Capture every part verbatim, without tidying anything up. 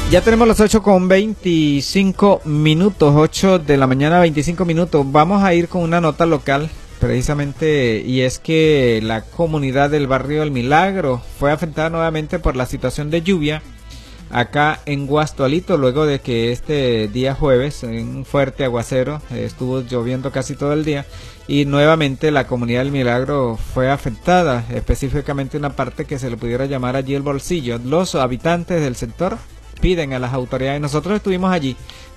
Ya tenemos las ocho con veinticinco minutos, ocho de la mañana, veinticinco minutos. Vamos a ir con una nota local, precisamente, y es que la comunidad del barrio El Milagro fue afectada nuevamente por la situación de lluvia acá en Guastualito, luego de que este día jueves, en un fuerte aguacero, eh, estuvo lloviendo casi todo el día, y nuevamente la comunidad del Milagro fue afectada, específicamente una parte que se le pudiera llamar allí el Bolsillo. Los habitantes del sector piden a las autoridades, nosotros estuvimos allí,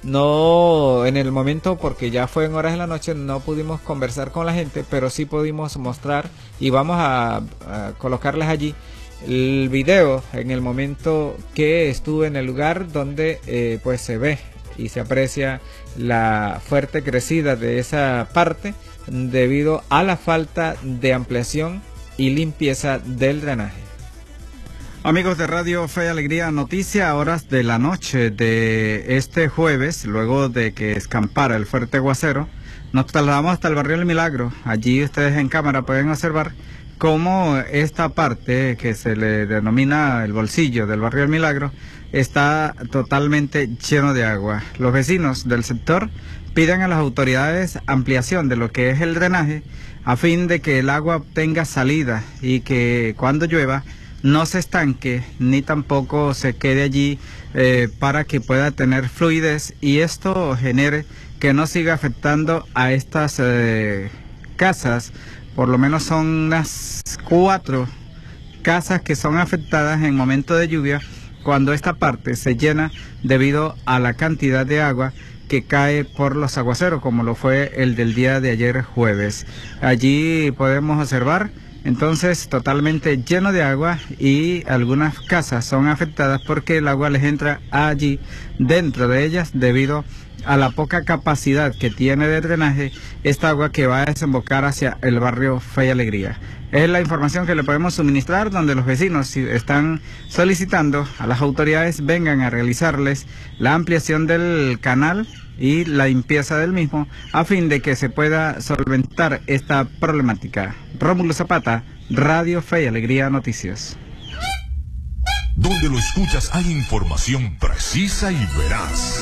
no en el momento porque ya fue en horas de la noche, no pudimos conversar con la gente, pero sí pudimos mostrar y vamos a, a colocarles allí el video en el momento que estuve en el lugar donde eh, pues se ve y se aprecia la fuerte crecida de esa parte debido a la falta de ampliación y limpieza del drenaje. Amigos de Radio Fe y Alegría Noticia, a horas de la noche de este jueves, luego de que escampara el fuerte aguacero, nos trasladamos hasta el barrio El Milagro. Allí ustedes en cámara pueden observar cómo esta parte que se le denomina el bolsillo del barrio El Milagro está totalmente lleno de agua. Los vecinos del sector piden a las autoridades ampliación de lo que es el drenaje a fin de que el agua tenga salida y que cuando llueva no se estanque ni tampoco se quede allí eh, para que pueda tener fluidez y esto genere que no siga afectando a estas eh, casas. Por lo menos son unas cuatro casas que son afectadas en momento de lluvia cuando esta parte se llena debido a la cantidad de agua que cae por los aguaceros, como lo fue el del día de ayer jueves. Allí podemos observar entonces totalmente lleno de agua y algunas casas son afectadas porque el agua les entra allí dentro de ellas debido a la poca capacidad que tiene de drenaje esta agua que va a desembocar hacia el barrio Fe y Alegría. Es la información que le podemos suministrar, donde los vecinos están solicitando a las autoridades vengan a realizarles la ampliación del canal y la limpieza del mismo a fin de que se pueda solventar esta problemática. Rómulo Zapata, Radio Fe y Alegría Noticias. Donde lo escuchas hay información precisa y veraz.